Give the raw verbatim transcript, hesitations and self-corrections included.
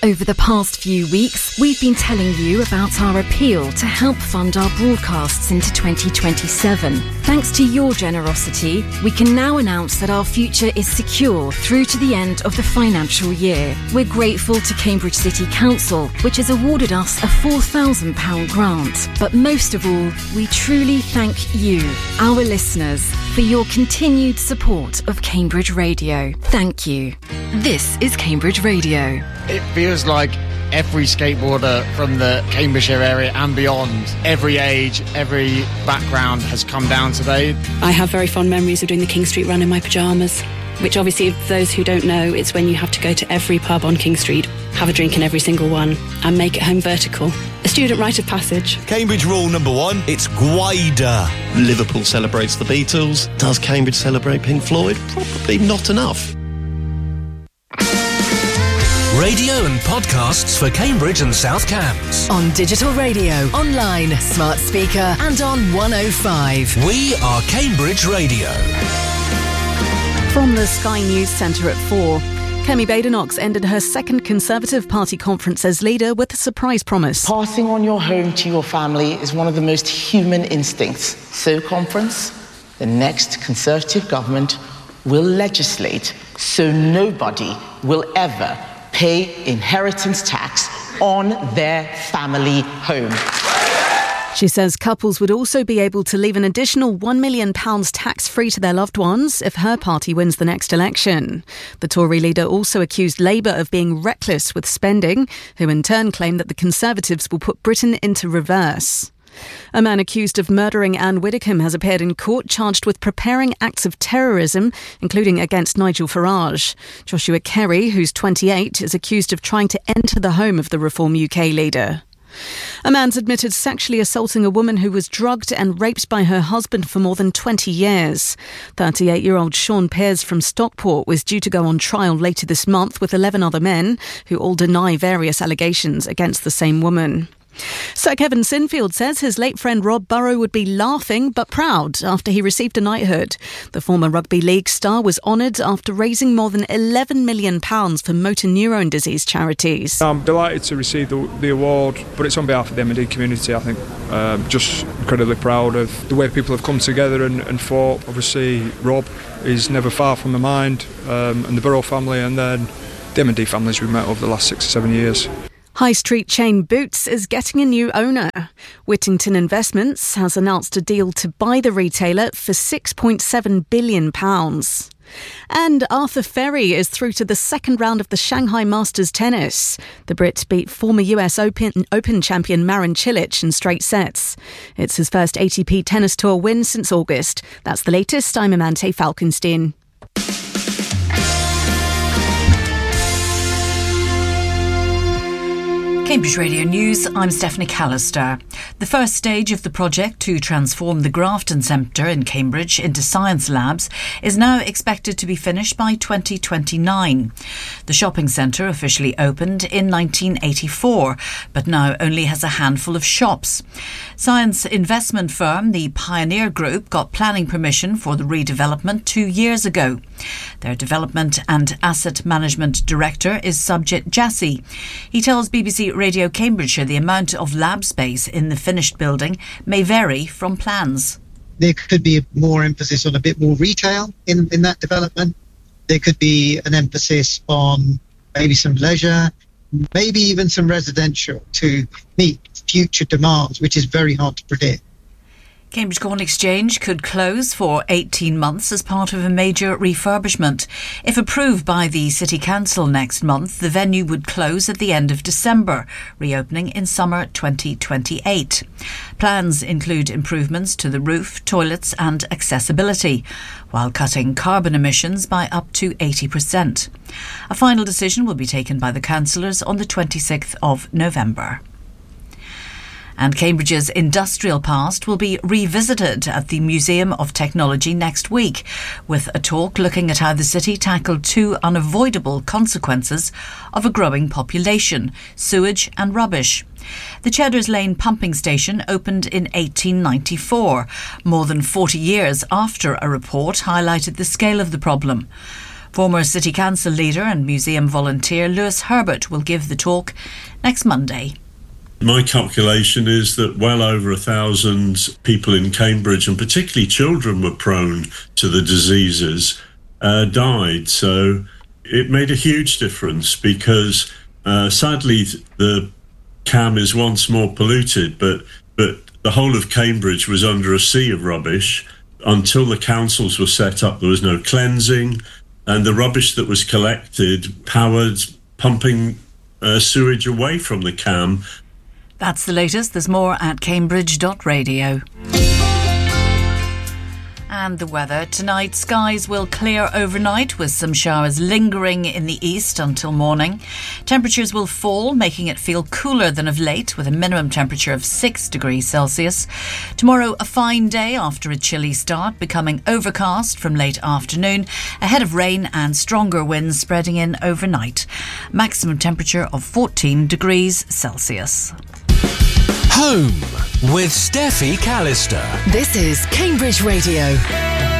Over the past few weeks, we've been telling you about our appeal to help fund our broadcasts into twenty twenty-seven. Thanks to your generosity, we can now announce that our future is secure through to the end of the financial year. We're grateful to Cambridge City Council, which has awarded us a four thousand pounds grant. But most of all, we truly thank you, our listeners, for your continued support of Cambridge Radio. Thank you. This is Cambridge Radio. It feels like every skateboarder from the Cambridgeshire area and beyond, every age, every background has come down today. I have very fond memories of doing the King Street run in my pyjamas, which obviously, for those who don't know, it's when you have to go to every pub on King Street, have a drink in every single one, and make it home vertical. A student rite of passage. Cambridge rule number one, it's Gwaida. Liverpool celebrates the Beatles. Does Cambridge celebrate Pink Floyd? Probably not enough. Radio and podcasts for Cambridge and South Cambs. On digital radio, online, smart speaker and on one oh five. We are Cambridge Radio. From the Sky News Centre at four. Kemi Badenoch ended her second Conservative Party conference as leader with a surprise promise. Passing on your home to your family is one of the most human instincts. So, conference, the next Conservative government will legislate so nobody will ever pay inheritance tax on their family home. She says couples would also be able to leave an additional one million pounds tax-free to their loved ones if her party wins the next election. The Tory leader also accused Labour of being reckless with spending, who in turn claimed that the Conservatives will put Britain into reverse. A man accused of murdering Anne Widdecombe has appeared in court charged with preparing acts of terrorism, including against Nigel Farage. Joshua Kerry, who's twenty-eight, is accused of trying to enter the home of the Reform U K leader. A man's admitted sexually assaulting a woman who was drugged and raped by her husband for more than twenty years. thirty-eight-year-old Sean Pears from Stockport was due to go on trial later this month with eleven other men who all deny various allegations against the same woman. Sir Kevin Sinfield says his late friend Rob Burrow would be laughing but proud after he received a knighthood. The former rugby league star was honoured after raising more than eleven million pounds for motor neurone disease charities. I'm delighted to receive the, the award, but it's on behalf of the M and D community. I think um, just incredibly proud of the way people have come together and, and fought. Obviously, Rob is never far from the mind, um, and the Burrow family, and then the M and D families we've met over the last six or seven years. High street chain Boots is getting a new owner. Whittington Investments has announced a deal to buy the retailer for six point seven billion pounds. And Arthur Ferry is through to the second round of the Shanghai Masters Tennis. The Brit beat former U S Open, Open champion Marin Cilic in straight sets. It's his first A T P Tennis Tour win since August. That's the latest. I'm Amante Falkenstein. Cambridge Radio News, I'm Stephanie Callister. The first stage of the project to transform the Grafton Centre in Cambridge into science labs is now expected to be finished by twenty twenty-nine. The shopping centre officially opened in nineteen eighty-four, but now only has a handful of shops. Science investment firm, the Pioneer Group, got planning permission for the redevelopment two years ago. Their development and asset management director is Subjit Jassi. He tells B B C Radio Cambridgeshire the amount of lab space in the finished building may vary from plans. There could be more emphasis on a bit more retail in, in that development. There could be an emphasis on maybe some leisure, maybe even some residential to meet future demands, which is very hard to predict. Cambridge Corn Exchange could close for eighteen months as part of a major refurbishment. If approved by the City Council next month, the venue would close at the end of December, reopening in summer twenty twenty-eight. Plans include improvements to the roof, toilets and accessibility, while cutting carbon emissions by up to eighty percent. A final decision will be taken by the councillors on the twenty-sixth of November. And Cambridge's industrial past will be revisited at the Museum of Technology next week, with a talk looking at how the city tackled two unavoidable consequences of a growing population: sewage and rubbish. The Cheddars Lane pumping station opened in eighteen ninety-four, more than forty years after a report highlighted the scale of the problem. Former City Council leader and museum volunteer Lewis Herbert will give the talk next Monday. My calculation is that well over a thousand people in Cambridge, and particularly children, were prone to the diseases, uh, died. So it made a huge difference because uh, sadly the Cam is once more polluted, but but the whole of Cambridge was under a sea of rubbish. Until the councils were set up, there was no cleansing, and the rubbish that was collected powered pumping uh, sewage away from the Cam. That's the latest. There's more at cambridge dot radio. And the weather. Tonight, skies will clear overnight with some showers lingering in the east until morning. Temperatures will fall, making it feel cooler than of late, with a minimum temperature of six degrees Celsius. Tomorrow, a fine day after a chilly start, becoming overcast from late afternoon, ahead of rain and stronger winds spreading in overnight. Maximum temperature of fourteen degrees Celsius. Home with Steffi Callister. This is Cambridge Radio.